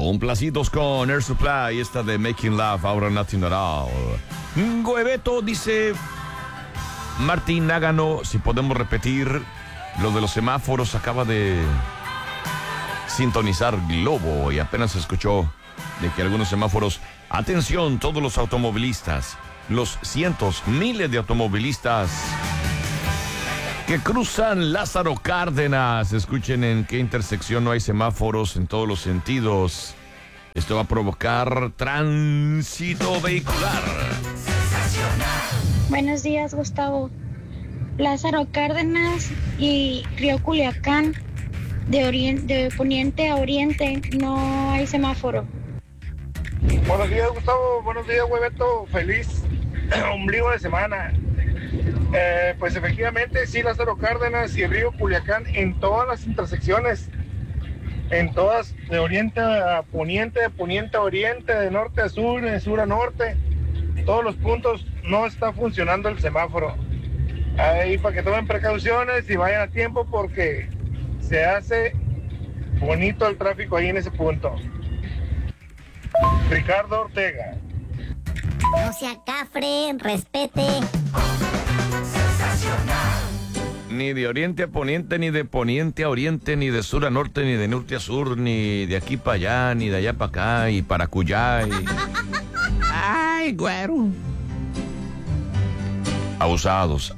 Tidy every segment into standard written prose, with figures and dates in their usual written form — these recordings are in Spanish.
Complacidos con Air Supply, esta de Making Love, ahora Nacional. Gueveto dice Martín Nágano, si podemos repetir lo de los semáforos, acaba de sintonizar Globo y apenas escuchó de que algunos semáforos, atención todos los automovilistas, los cientos, miles de automovilistas que cruzan Lázaro Cárdenas, escuchen en qué intersección no hay semáforos en todos los sentidos. Esto va a provocar tránsito vehicular. Buenos días, Gustavo. Lázaro Cárdenas y Río Culiacán, de poniente a oriente, no hay semáforo. Buenos días, Gustavo. Buenos días, Hueveto. Feliz ombligo de semana. Pues efectivamente, sí, Lázaro Cárdenas y Río Culiacán en todas las intersecciones, en todas, de oriente a poniente, de poniente a oriente, de norte a sur, de sur a norte, todos los puntos no está funcionando el semáforo. Ahí para que tomen precauciones y vayan a tiempo porque se hace bonito el tráfico ahí en ese punto. Ricardo Ortega. No se acafre, respete. Ni de oriente a poniente, ni de poniente a oriente, ni de sur a norte, ni de norte a sur, ni de aquí para allá, ni de allá para acá, y para Cuyá. Ay, güero. Abusados.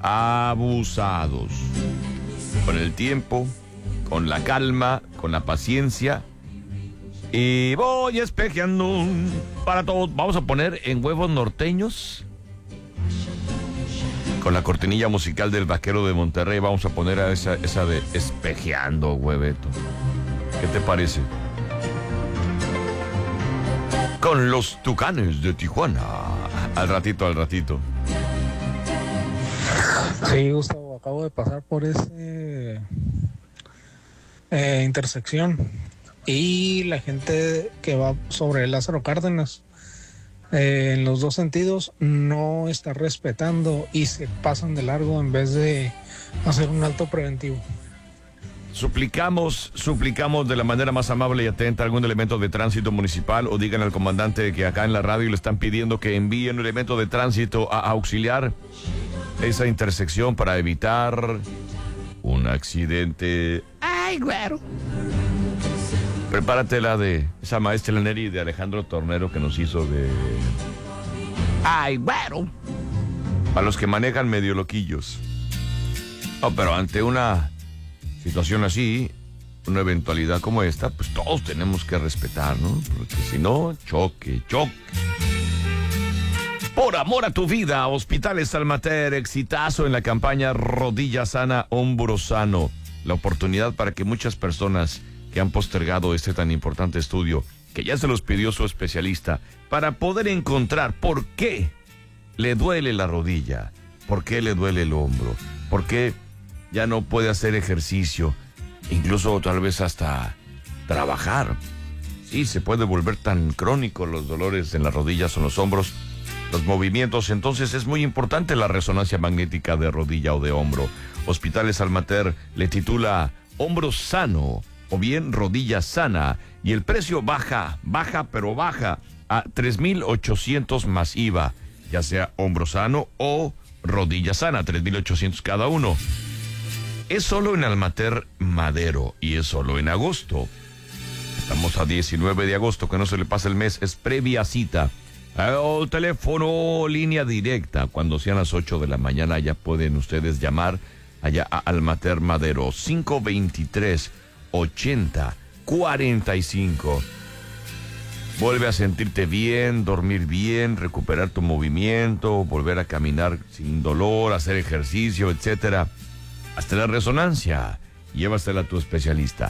Con el tiempo, con la calma, con la paciencia. Y voy espejeando para todos. Vamos a poner en Huevos Norteños, con la cortinilla musical del Vaquero de Monterrey, vamos a poner a esa de Espejeando, Hueveto. ¿Qué te parece? Con los Tucanes de Tijuana. Al ratito. Sí, Gustavo, acabo de pasar por ese intersección y la gente que va sobre Lázaro Cárdenas en los dos sentidos no está respetando y se pasan de largo en vez de hacer un alto preventivo. Suplicamos de la manera más amable y atenta algún elemento de tránsito municipal, o digan al comandante que acá en la radio le están pidiendo que envíen un elemento de tránsito a auxiliar esa intersección para evitar un accidente. ¡Ay, güero! Prepárate la de esa maestra Neri de Alejandro Tornero que nos hizo de... ¡Ay, güero! A los que manejan medio loquillos. No, pero ante una situación así, una eventualidad como esta, pues todos tenemos que respetar, ¿no? Porque si no, choque. Por amor a tu vida, Hospitales Almater, exitazo en la campaña Rodilla Sana, Hombro Sano. La oportunidad para que muchas personas que han postergado este tan importante estudio, que ya se los pidió su especialista, para poder encontrar por qué le duele la rodilla, por qué le duele el hombro, por qué ya no puede hacer ejercicio, incluso tal vez hasta trabajar. Sí, se puede volver tan crónico los dolores en las rodillas o en los hombros, los movimientos. Entonces es muy importante la resonancia magnética de rodilla o de hombro. Hospitales Almater le titula Hombro Sano o bien Rodilla Sana, y el precio baja a 3,800 más IVA, ya sea Hombro Sano o Rodilla Sana, 3,800 cada uno. Es solo en Almater Madero y es solo en agosto. Estamos a 19 de agosto, que no se le pasa el mes, es previa cita. El teléfono, línea directa, cuando sean las 8 de la mañana ya pueden ustedes llamar allá a Almater Madero, 523-80-45. Vuelve a sentirte bien, dormir bien, recuperar tu movimiento, volver a caminar sin dolor, hacer ejercicio, etcétera. Hasta la resonancia, llévasela a tu especialista,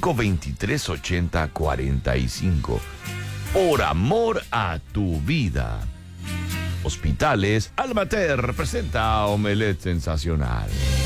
523-80-45. Por amor a tu vida. Hospitales Almater presenta Omelette Sensacional.